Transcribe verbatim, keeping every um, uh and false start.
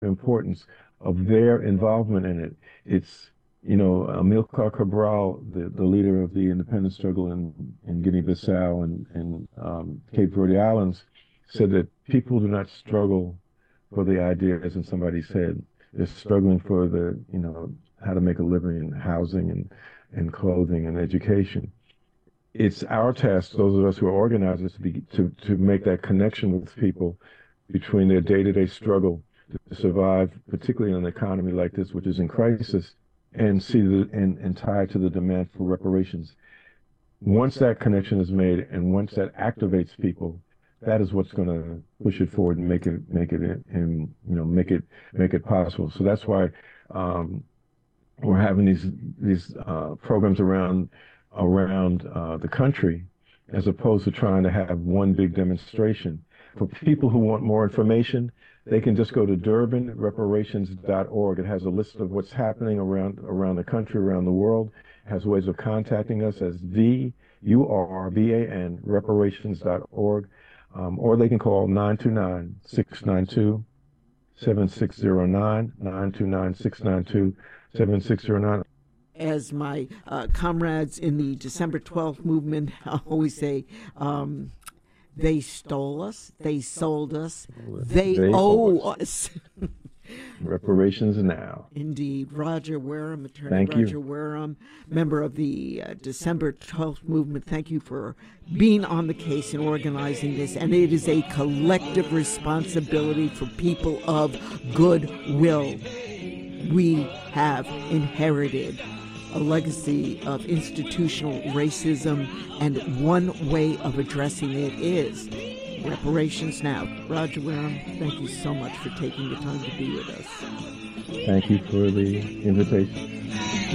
importance of their involvement in it. It's, you know, Amilcar Cabral, the, the leader of the independence struggle in, in Guinea-Bissau and, and um, Cape Verde Islands, said that people do not struggle for the ideas in somebody's head. They're struggling for the, you know, how to make a living and housing and, and clothing and education. It's our task, those of us who are organizers, to be to, to make that connection with people between their day-to-day struggle to survive, particularly in an economy like this, which is in crisis, and see the and, and tie to the demand for reparations. Once that connection is made, and once that activates people, that is what's going to push it forward and make it make it and you know make it make it possible. So that's why um, we're having these these uh, programs around around uh, the country, as opposed to trying to have one big demonstration. For people who want more information, they can just go to Durban Reparations dot org. It has a list of what's happening around around the country, around the world. It has ways of contacting us as D U R B A N Reparations dot org, um, or they can call nine two nine, six nine two, seven six zero nine, nine two nine, six nine two, seven six zero nine. As my uh, comrades in the December twelfth movement always say, um, they stole us, they sold us, they, they owe us. Reparations now. Indeed. Roger Wareham, Attorney Thank Roger you. Wareham, member of the uh, December twelfth movement. Thank you for being on the case and organizing this. And it is a collective responsibility for people of goodwill. We have inherited a legacy of institutional racism, and one way of addressing it is reparations now. Roger Wareham, thank you so much for taking the time to be with us. Thank you for the invitation.